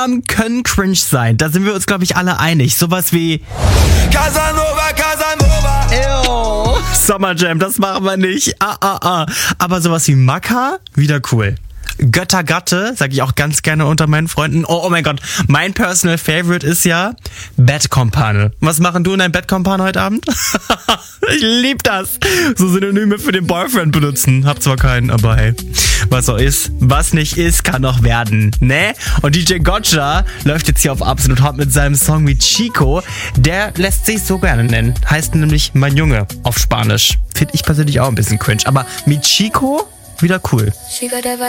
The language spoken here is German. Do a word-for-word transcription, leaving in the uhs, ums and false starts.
können cringe sein. Da sind wir uns, glaube ich, alle einig. Sowas wie Casanova, Casanova. Ew. Summer Jam, das machen wir nicht. Ah, ah, ah. Aber sowas wie Macker, wieder cool. Göttergatte, sage ich auch ganz gerne unter meinen Freunden. Oh, oh mein Gott, mein Personal Favorite ist ja Bettkompane. Was machen du und dein Bettkompane heute Abend? Ich lieb das. So Synonyme für den Boyfriend benutzen. Hab zwar keinen, aber hey, was so ist, was nicht ist, kann noch werden, ne? Und D J Gotcha läuft jetzt hier auf Absolut Hot mit seinem Song mit Chico. Der lässt sich so gerne nennen. Heißt nämlich Mein Junge auf Spanisch. Finde ich persönlich auch ein bisschen cringe. Aber mit Chico wieder cool.